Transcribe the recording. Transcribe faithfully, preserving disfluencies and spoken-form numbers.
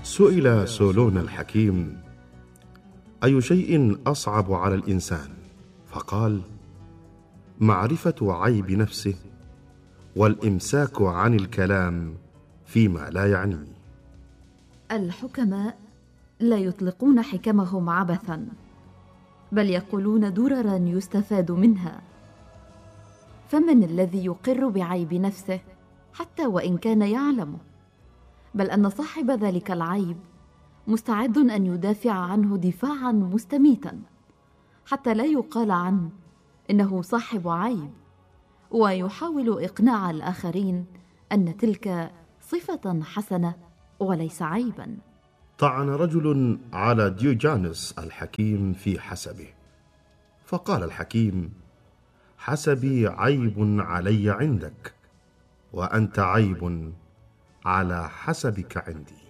سئل سولون الحكيم: أي شيء أصعب على الإنسان؟ فقال: معرفة عيب نفسه والإمساك عن الكلام فيما لا يعنيه. الحكماء لا يطلقون حكمهم عبثا، بل يقولون دررا يستفاد منها. فمن الذي يقر بعيب نفسه حتى وإن كان يعلمه؟ بل أن صاحب ذلك العيب مستعد أن يدافع عنه دفاعا مستميتا، حتى لا يقال عنه إنه صاحب عيب، ويحاول إقناع الآخرين أن تلك صفة حسنة وليس عيبا. طعن رجل على ديوجانس الحكيم في حسبه، فقال الحكيم: حسبي عيب علي عندك، وأنت عيب على حسبك عندي.